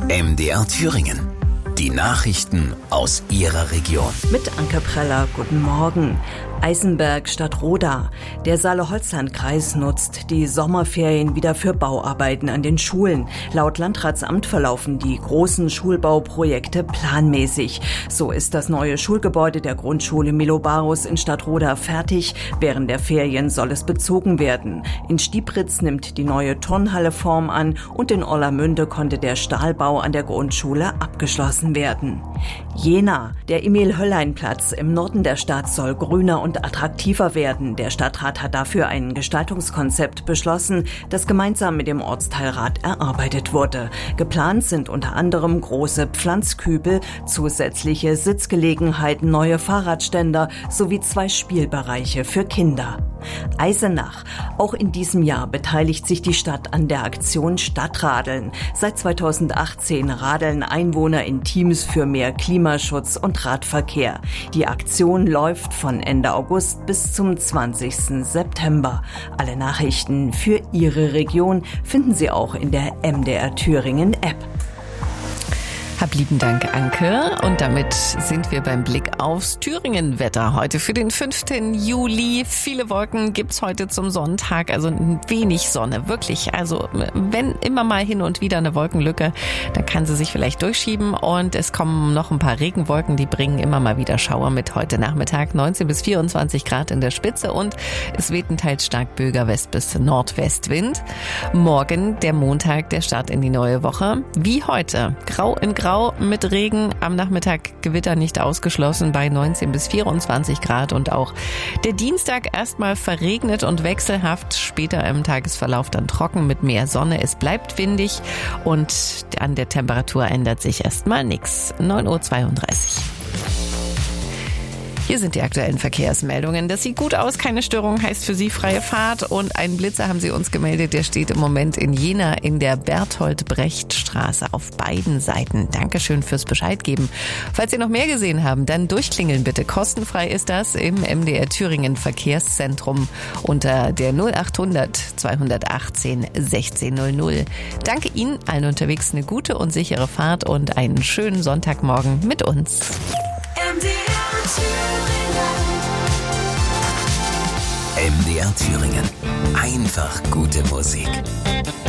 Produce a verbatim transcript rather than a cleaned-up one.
M D R Thüringen. Die Nachrichten aus Ihrer Region. Mit Anke Preller, guten Morgen. Eisenberg statt Roda. Der Saale-Holzland-Kreis nutzt die Sommerferien wieder für Bauarbeiten an den Schulen. Laut Landratsamt verlaufen die großen Schulbauprojekte planmäßig. So ist das neue Schulgebäude der Grundschule Milobarus in Stadtroda fertig. Während der Ferien soll es bezogen werden. In Stiepritz nimmt die neue Turnhalle Form an und in Orlamünde konnte der Stahlbau an der Grundschule abgeschlossen werden. Jena. Der Emil-Hölllein-Platz im Norden der Stadt soll grüner und attraktiver werden. Der Stadtrat hat dafür ein Gestaltungskonzept beschlossen, das gemeinsam mit dem Ortsteilrat erarbeitet wurde. Geplant sind unter anderem große Pflanzkübel, zusätzliche Sitzgelegenheiten, neue Fahrradständer sowie zwei Spielbereiche für Kinder. Eisenach. Auch in diesem Jahr beteiligt sich die Stadt an der Aktion Stadtradeln. Seit zweitausendachtzehn radeln Einwohner in Teams für mehr Klimaschutz und Radverkehr. Die Aktion läuft von Ende August bis zum zwanzigsten September. Alle Nachrichten für Ihre Region finden Sie auch in der M D R Thüringen App. Hab lieben Dank, Anke. Und damit sind wir beim Blick aufs Thüringen-Wetter. Heute für den fünften Juli. Viele Wolken gibt's heute zum Sonntag, also wenig Sonne, wirklich. Also wenn immer mal hin und wieder eine Wolkenlücke, dann kann sie sich vielleicht durchschieben. Und es kommen noch ein paar Regenwolken, die bringen immer mal wieder Schauer mit. Heute Nachmittag neunzehn bis vierundzwanzig Grad in der Spitze und es weht ein teils stark böiger West- bis Nordwestwind. Morgen, der Montag, der Start in die neue Woche. Wie heute, grau in grau. Grau mit Regen, am Nachmittag Gewitter nicht ausgeschlossen bei neunzehn bis vierundzwanzig Grad und auch der Dienstag erstmal verregnet und wechselhaft, später im Tagesverlauf dann trocken mit mehr Sonne. Es bleibt windig und an der Temperatur ändert sich erstmal nichts. neun Uhr zweiunddreißig. Hier sind die aktuellen Verkehrsmeldungen. Das sieht gut aus, keine Störung, heißt für Sie freie Fahrt. Und einen Blitzer haben Sie uns gemeldet, der steht im Moment in Jena in der Berthold-Brecht-Straße auf beiden Seiten. Dankeschön fürs Bescheid geben. Falls Sie noch mehr gesehen haben, dann durchklingeln bitte. Kostenfrei ist das im M D R Thüringen Verkehrszentrum unter der null achthundert zweihundertachtzehn sechzehn null null. Danke Ihnen allen unterwegs, eine gute und sichere Fahrt und einen schönen Sonntagmorgen mit uns. M D R Thüringen. Einfach gute Musik.